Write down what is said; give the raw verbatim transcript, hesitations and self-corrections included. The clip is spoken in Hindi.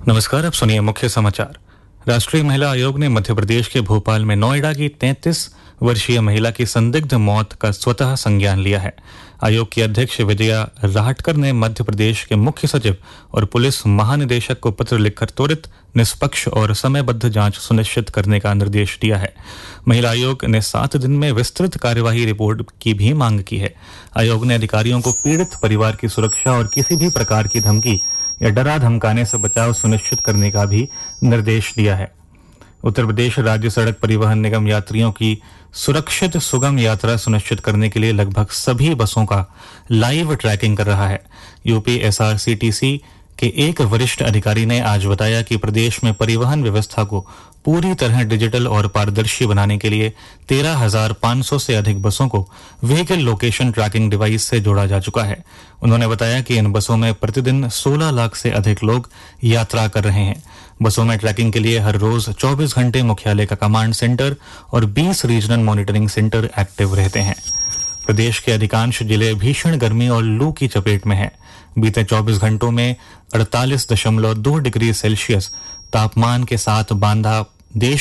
नमस्कार, अब सुनिए मुख्य समाचार। राष्ट्रीय महिला आयोग ने मध्य प्रदेश के भोपाल में नोएडा की तैंतीस वर्षीय महिला की संदिग्ध मौत का स्वतः संज्ञान लिया है। आयोग की अध्यक्ष विजया राहटकर ने मध्य प्रदेश के मुख्य सचिव और पुलिस महानिदेशक को पत्र लिखकर त्वरित, निष्पक्ष और समयबद्ध जांच सुनिश्चित करने का निर्देश दिया है। महिला आयोग ने सात दिन में विस्तृत कार्यवाही रिपोर्ट की भी मांग की है। आयोग ने अधिकारियों को पीड़ित परिवार की सुरक्षा और किसी भी प्रकार की धमकी या डरा धमकाने से बचाव सुनिश्चित करने का भी निर्देश दिया है। उत्तर प्रदेश राज्य सड़क परिवहन निगम यात्रियों की सुरक्षित सुगम यात्रा सुनिश्चित करने के लिए लगभग सभी बसों का लाइव ट्रैकिंग कर रहा है। यूपी एसआरसीटीसी के एक वरिष्ठ अधिकारी ने आज बताया कि प्रदेश में परिवहन व्यवस्था को पूरी तरह डिजिटल और पारदर्शी बनाने के लिए तेरह हजार पाँच सौ से अधिक बसों को व्हीकल लोकेशन ट्रैकिंग डिवाइस से जोड़ा जा चुका है। उन्होंने बताया कि इन बसों में प्रतिदिन सोलह लाख से अधिक लोग यात्रा कर रहे हैं। बसों में ट्रैकिंग के लिए हर रोज चौबीस घंटे मुख्यालय का कमांड सेंटर और बीस रीजनल मॉनिटरिंग सेंटर एक्टिव रहते हैं। प्रदेश के अधिकांश जिले भीषण गर्मी और लू की चपेट में हैं। बीते चौबीस घंटों में अड़तालीस दशमलव दो डिग्री सेल्सियस तापमान के साथ बांदा देश